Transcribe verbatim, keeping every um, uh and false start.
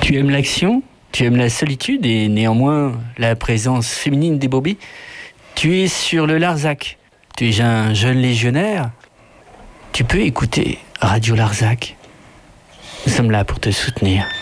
Tu aimes l'action, tu aimes la solitude et néanmoins la présence féminine des brebis. Tu es sur le Larzac, tu es un jeune légionnaire. Tu peux écouter Radio Larzac. Nous sommes là pour te soutenir.